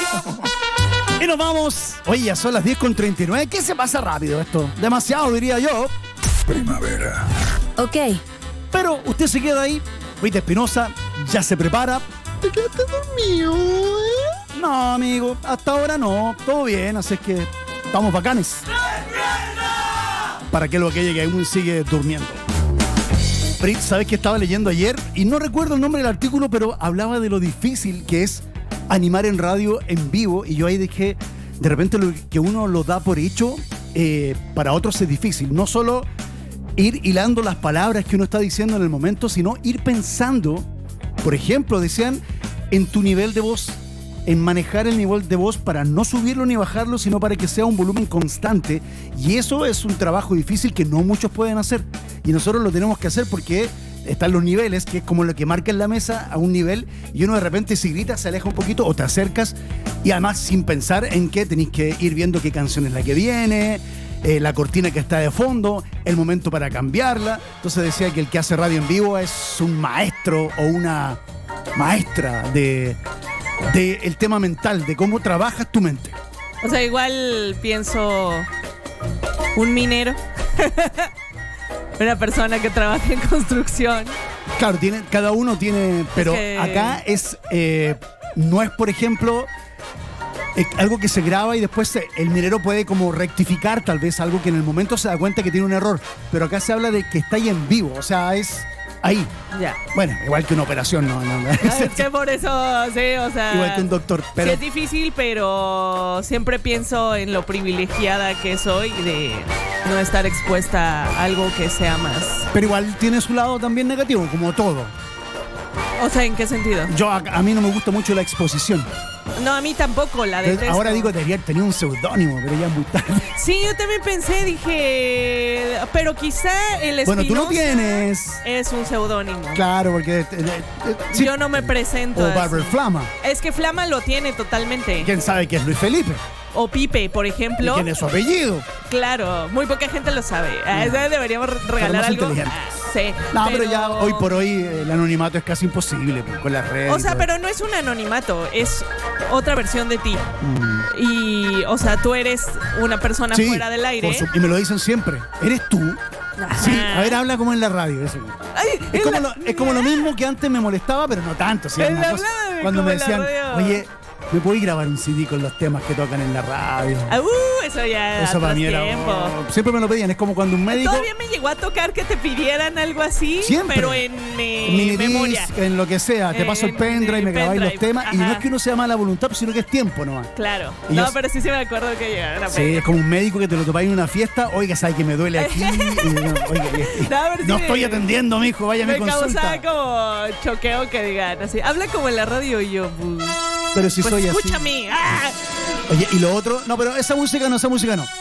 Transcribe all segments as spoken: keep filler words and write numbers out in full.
Y nos vamos. Oye, ya son las diez con treinta y nueve. ¿Qué se pasa rápido esto? Demasiado, diría yo. Primavera. Ok. Pero usted se queda ahí. Rita Espinosa ya se prepara. ¿Te quedaste dormido, eh? No, amigo, hasta ahora no. Todo bien, así es que estamos bacanes. Para que lo que llegue aún sigue durmiendo. Brit, ¿sabes qué estaba leyendo ayer? Y no recuerdo el nombre del artículo, pero hablaba de lo difícil que es animar en radio en vivo. Y yo ahí dije, de repente lo que uno lo da por hecho, eh, para otros es difícil. No solo ir hilando las palabras que uno está diciendo en el momento, sino ir pensando, por ejemplo, decían, en tu nivel de voz, en manejar el nivel de voz para no subirlo ni bajarlo, sino para que sea un volumen constante. Y eso es un trabajo difícil que no muchos pueden hacer. Y nosotros lo tenemos que hacer porque están los niveles, que es como lo que marca en la mesa a un nivel, y uno de repente si grita se aleja un poquito o te acercas, y además sin pensar en que tenéis que ir viendo qué canción es la que viene, eh, la cortina que está de fondo, el momento para cambiarla. Entonces decía que el que hace radio en vivo es un maestro o una maestra de, de el tema mental, de cómo trabajas tu mente. O sea, igual pienso un minero. Una persona que trabaja en construcción. Claro, tiene, cada uno tiene, pero Es que... acá es, eh, no es, por ejemplo, eh, algo que se graba y después se, el minero puede como rectificar tal vez algo que en el momento se da cuenta que tiene un error, pero acá se habla de que está ahí en vivo, o sea, es ahí. Ya. Bueno, igual que una operación, no, no, no. Es que por eso, sí, o sea... Igual que un doctor, pero... Sí es difícil, pero siempre pienso en lo privilegiada que soy de no estar expuesta a algo que sea más... Pero igual tiene su lado también negativo, como todo. O sea, ¿en qué sentido? Yo, a, a mí no me gusta mucho la exposición. No, a mí tampoco, la detesto. Ahora digo, debería tener un seudónimo, pero ya es muy tarde. Sí, yo también pensé, dije... Pero quizá el Espinosa... Bueno, tú lo tienes. Es un seudónimo. Claro, porque... Eh, eh, sí. Yo no me presento O así. Barber Flama. Es que Flama lo tiene totalmente. ¿Quién sabe que es Luis Felipe? O Pipe, por ejemplo. ¿Y quién es su apellido? Claro, muy poca gente lo sabe. Ah, No. deberíamos regalar algo. inteligentes. Ah, sí. No, pero... pero ya hoy por hoy el anonimato es casi imposible pues, con las redes. O sea, pero no es un anonimato, es otra versión de ti. Mm. Y, o sea, tú eres una persona sí, fuera del aire. Su, y me lo dicen siempre. ¿Eres tú? Ajá. Sí, a ver, habla como en la radio. Eso. Ay, es, como la... lo, es como lo mismo que antes me molestaba, pero no tanto. ¿Sí? En la cosa, radio, cuando me como decían, la oye, ¿me podéis grabar un C D con los temas que tocan en la radio? Ah, uh, eso ya Eso para mí era... tiempo. Oh, siempre me lo pedían. Es como cuando un médico... Todavía me llegó a tocar que te pidieran algo así. Siempre. Pero en eh, Mini memoria. Disc, en lo que sea. Te paso el pendrive, me grabáis los temas. Ajá. Y no es que uno sea mala voluntad, sino que es tiempo nomás. Claro. Y no, yo... pero sí se me acuerdo que llegaron a Sí, es como un médico que te lo topáis en una fiesta. Oiga, ¿sabes que me duele aquí? y, no, oiga, y, no, pero sí no me... estoy atendiendo, mijo. Vaya a mi consulta. Me causaba como choqueo que digan así. Habla como en la radio y yo... Pues, pero si pues soy escúchame. así. ¡Ah! Oye, y lo otro... No, pero esa música no, esa música no.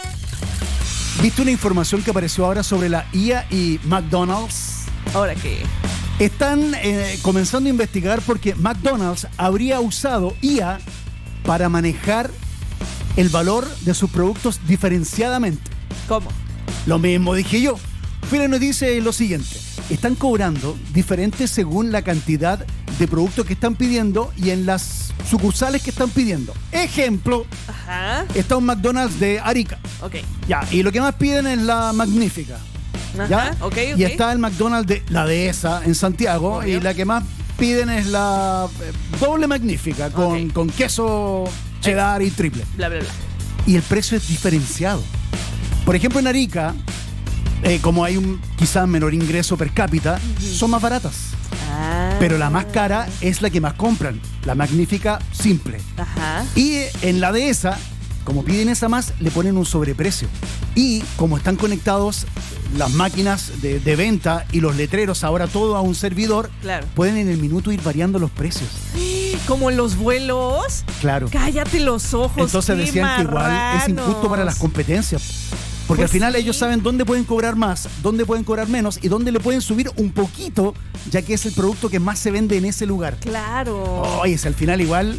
¿Viste una información que apareció ahora sobre la I A y McDonald's? ¿Ahora qué? Están eh, comenzando a investigar porque McDonald's habría usado I A para manejar el valor de sus productos diferenciadamente. ¿Cómo? Lo mismo dije yo. Fila nos dice lo siguiente. Están cobrando diferentes según la cantidad de productos que están pidiendo y en las sucursales que están pidiendo. Ejemplo, Ajá. está un McDonald's de Arica. Ok. Ya, y lo que más piden es la Magnífica. Ajá, ¿ya? Okay, y okay. está el McDonald's de la Dehesa en Santiago. Obvio. Y la que más piden es la eh, doble Magnífica con, okay. con queso cheddar y triple. Bla, bla, bla. Y el precio es diferenciado. Por ejemplo, en Arica, eh, como hay un quizás menor ingreso per cápita, uh-huh. son más baratas. Ah. Pero la más cara es la que más compran, la Magnífica simple. Ajá. Y en la Dehesa, como piden esa más, le ponen un sobreprecio. Y como están conectados las máquinas de, de venta y los letreros, ahora todo a un servidor, claro. pueden en el minuto ir variando los precios. ¿Como los vuelos? Claro. Cállate los ojos. Entonces decían marranos. que igual es injusto para las competencias. Porque pues al final sí. ellos saben dónde pueden cobrar más, dónde pueden cobrar menos y dónde le pueden subir un poquito, ya que es el producto que más se vende en ese lugar. Claro. Oye, si al final igual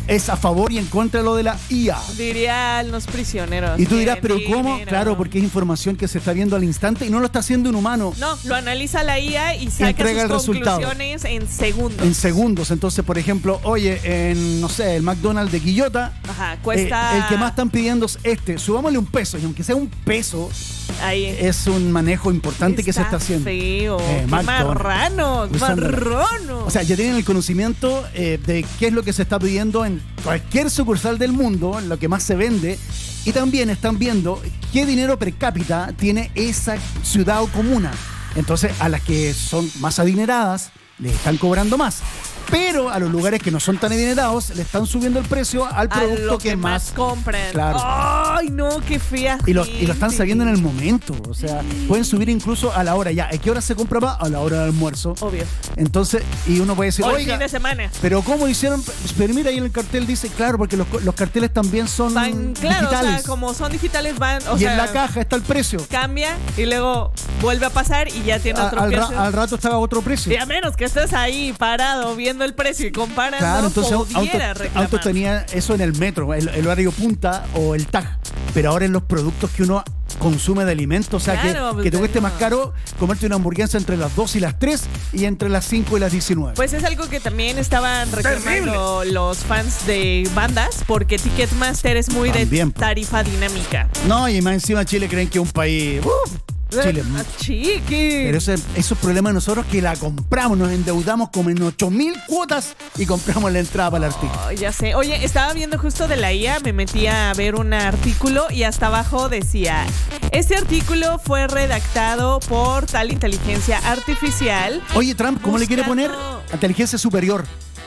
es a favor y en contra de lo de la I A. Dirían los prisioneros. Y tú dirás, que ¿pero cómo? dinero. Claro, porque es información que se está viendo al instante y no lo está haciendo un humano. No, lo analiza la I A y saca entrega sus el resultado. conclusiones en segundos. En segundos. Entonces, por ejemplo, oye, en, no sé, el McDonald's de Quillota, Ajá, cuesta... eh, el que más están pidiendo es este. Subámosle un peso. Y aunque sea un peso, Ahí. es un manejo importante que se está haciendo. Feo. Eh, Qué McDonald's. marranos, Usándola. marranos. O sea, ya tienen el conocimiento eh, de qué es lo que se está pidiendo en cualquier sucursal del mundo, lo que más se vende, y también están viendo qué dinero per cápita tiene esa ciudad o comuna. Entonces, a las que son más adineradas, les están cobrando más. Pero a los lugares que no son tan adinerados, le están subiendo el precio al a producto lo que, que más... más compran. Claro. Ay, no, qué fea. Y lo, y lo están gente. sabiendo en el momento. O sea, pueden subir incluso a la hora ya. ¿A qué hora se compra más? A la hora del almuerzo. Obvio. Entonces, y uno puede decir, O el oiga, fin de semana. pero ¿cómo hicieron? Pero mira, ahí en el cartel dice, claro, porque los, los carteles también son Van, claro, digitales. o sea, como son digitales, van. O y sea, en la caja está el precio. cambia y luego vuelve a pasar y ya tiene A- otro al, ra- precio. al rato estaba otro precio. Y a menos que estés ahí parado viendo el precio y comparando, Claro, entonces pudiera autos reclamar. auto tenía eso en el metro, el, el horario punta o el tag. Pero ahora en los productos que uno consume de alimentos, o sea, Claro, que, pues, que te cueste no. más caro comerte una hamburguesa entre las dos y las tres y entre las cinco y las diecinueve. Pues es algo que también estaban reclamando los fans de bandas, porque Ticketmaster es muy También, de po. tarifa dinámica. No, y más encima Chile creen que es un país... ¡Uf! Chile. Ah, chiqui. Pero ese, esos problemas de nosotros que la compramos, nos endeudamos como en ocho mil cuotas y compramos la entrada para el artículo. Oh, ya sé. Oye, estaba viendo justo de la I A, me metí a ver un artículo y hasta abajo decía, este artículo fue redactado por tal inteligencia artificial. Oye, Trump, ¿cómo le quiere poner? Buscando- Inteligencia superior.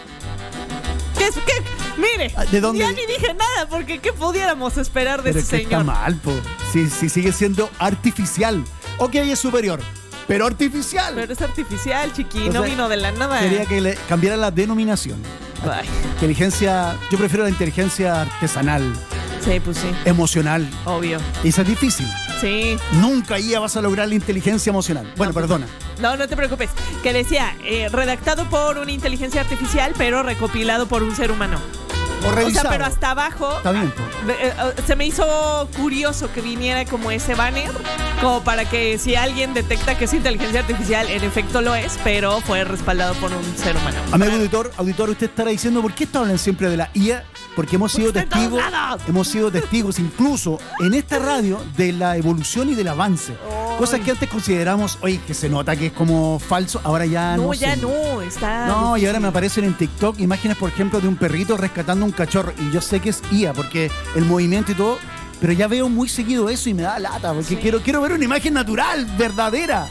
¿Qué es? ¿Qué? Mire, ¿De dónde? ya ni dije nada, porque ¿qué pudiéramos esperar de Pero ese es que está señor? mal, po. Si, si sigue siendo artificial. Ok, es superior, pero artificial. Pero es artificial, chiqui, O no sea, vino de la nada. Quería que le cambiara la denominación. Ay, Inteligencia, yo prefiero la inteligencia artesanal, sí, pues sí, emocional. obvio. Y eso es difícil. Sí. Nunca ya vas a lograr la inteligencia emocional. Bueno, perdona. No, no te preocupes. Que decía, eh, redactado por una inteligencia artificial, pero recopilado por un ser humano. O O revisado. sea, pero hasta abajo. Está bien, po. eh, eh, se me hizo curioso que viniera como ese banner, como para que si alguien detecta que es inteligencia artificial, en efecto lo es, pero fue respaldado por un ser humano. Amigo auditor, auditor, usted estará diciendo, ¿por qué hablan siempre de la I A? Porque hemos sido Porque está en testigos, todos lados. hemos sido testigos incluso en esta radio de la evolución y del avance. Ay. Cosas que antes consideramos, oye, que se nota que es como falso, ahora ya no. No, ya sé. no, está. No, y ahora difícil. me aparecen en TikTok imágenes, por ejemplo, de un perrito rescatando un cachorro. Y yo sé que es I A, porque el movimiento y todo, pero ya veo muy seguido eso y me da lata, porque Sí. quiero, quiero ver una imagen natural, verdadera.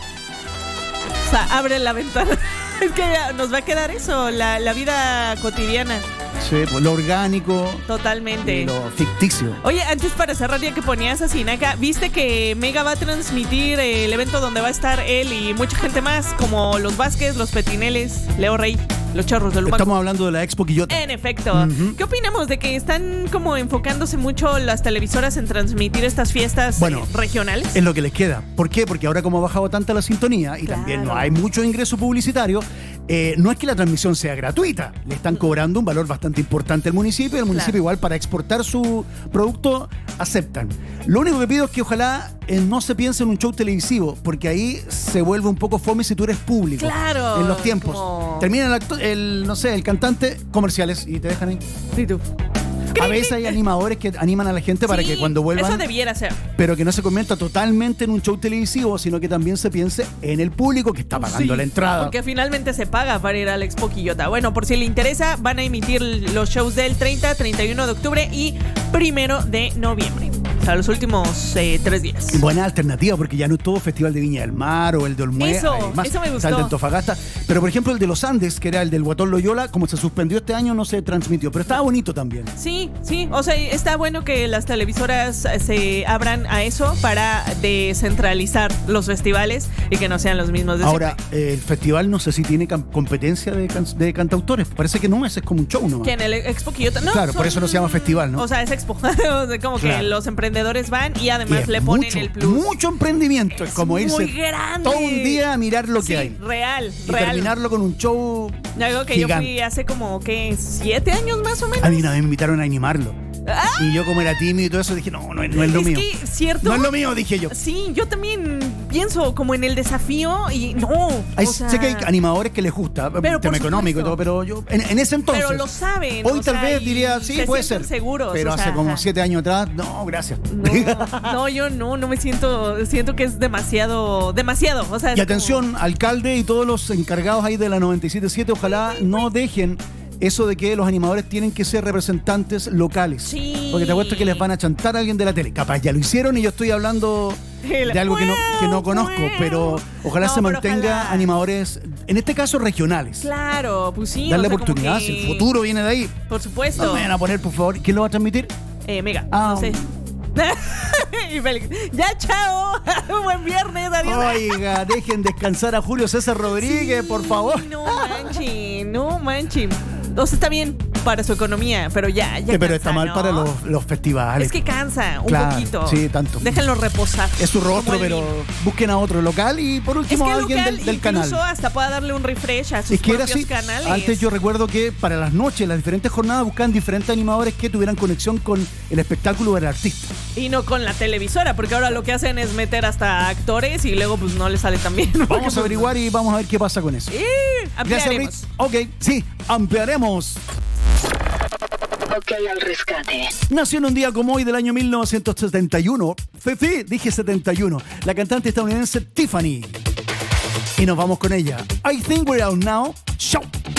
O sea, abre la ventana. Es que ya nos va a quedar eso, la, la vida cotidiana, Sí, pues lo orgánico totalmente. y lo ficticio. Oye, antes para cerrar, ya que ponías a Sinaka, ¿viste que Mega va a transmitir el evento donde va a estar él y mucha gente más, como los Vázquez, los Petineles, Leo Rey, los Chorros del Humaco? Estamos hablando de la Expo Quillota. En efecto. Ujú. ¿Qué opinamos de que están como enfocándose mucho las televisoras en transmitir estas fiestas Bueno, eh, regionales? Es lo que les queda. ¿Por qué? Porque ahora como ha bajado tanta la sintonía y Claro. también no hay mucho ingreso publicitario, eh, no es que la transmisión sea gratuita. Le están cobrando un valor bastante importante al municipio y el municipio Claro. igual para exportar su producto aceptan. Lo único que pido es que ojalá eh, no se piense en un show televisivo, porque ahí se vuelve un poco fome si tú eres público. Claro, En los tiempos. como- Termina el, acto- el, no sé, el cantante, comerciales y te dejan ahí. Sí, tú. A veces hay animadores que animan a la gente para Sí, que cuando vuelvan... Eso debiera ser. pero que no se convierta totalmente en un show televisivo, sino que también se piense en el público que está pagando Sí, la entrada. Porque finalmente se paga para ir al Expo Quillota. Bueno, por si le interesa, van a emitir los shows del treinta, treinta y uno de octubre y primero de noviembre. O sea, los últimos eh, tres días. Buena alternativa, porque ya no es todo Festival de Viña del Mar o el de Olmué. Eso, hay más. eso me Está gustó. el de Antofagasta. Pero, por ejemplo, el de los Andes, que era el del Guatón Loyola, como se suspendió este año, no se transmitió. Pero estaba bonito también. Sí, sí, o sea, está bueno que las televisoras eh, se abran a eso para descentralizar los festivales y que no sean los mismos de Ahora, siempre. eh, el festival no sé si tiene cam- competencia de, can- de cantautores. Parece que no, ese es como un show nomás. Que en el Expo Quillota, no. Claro, por son- eso no se llama festival, ¿no? O sea, es Expo. O sea, como Claro. que los emprendedores emprendedores van y además Y es le ponen mucho, el plus. Mucho emprendimiento. Es, Es como irse muy grande. todo un día a mirar lo que Sí, hay. real, Y real. terminarlo con un show Algo que gigante. yo fui hace como, ¿qué? ¿Siete años más o menos? A mí una vez me invitaron a animarlo. Y yo como era tímido y todo eso dije, no, no, es- no es lo es mío. que, ¿cierto? No es lo mío, dije yo. Sí, yo también pienso como en el desafío y no. Hay- o sea, sé que hay animadores que les gusta, Pero tema por económico y supuesto. todo, pero yo en, en ese entonces. Pero lo saben. Hoy o tal sea, vez y diría, sí, se puede sienten ser. seguros. Pero o sea, hace como ajá. siete años atrás, no, gracias. No, no, yo no, no me siento, siento que es demasiado, demasiado. O sea, es Y atención, alcalde y todos los encargados ahí de la noventa y siete punto siete, ojalá no dejen eso de que los animadores tienen que ser representantes locales. Sí. Porque te apuesto que les van a chantar a alguien de la tele. Capaz ya lo hicieron y yo estoy hablando El- de algo que no, que no conozco, pero ojalá No, se pero mantenga ojalá. animadores, en este caso regionales. como- Claro, pues sí. Darle o sea, como oportunidad, que- si el futuro viene de ahí. Por supuesto. No me van a poner, por favor. ¿Quién lo va a transmitir? Eh, Mega, Ah. no sé. Y Félix, ya, chao. Buen viernes, adiós. Oiga, dejen descansar a Julio César Rodríguez, Sí, por favor. No manchen, no manchen. O sea, está bien para su economía, pero ya, ya. Sí, pero cansa, está mal ¿no? para los, los festivales. Es que cansa un Claro, poquito. sí, tanto. Déjenlo reposar. Es su rostro, Como el pero vino. busquen a otro local y por Es último que a el alguien local del, del canal. incluso hasta pueda darle un refresh a sus Es que era propios así. canales. Antes yo recuerdo que para las noches, las diferentes jornadas buscaban diferentes animadores que tuvieran conexión con el espectáculo del artista. Y no con la televisora, porque ahora lo que hacen es meter hasta actores y luego pues no les sale tan bien. Vamos a averiguar y vamos a ver qué pasa con eso. Y Gracias, ampliaremos. Ritz. Ok, sí, ampliaremos. Ok al rescate. Nació en un día como hoy del año mil novecientos setenta y uno. Fefi, dije setenta y uno. La cantante estadounidense Tiffany. Y nos vamos con ella. I Think We're Out Now.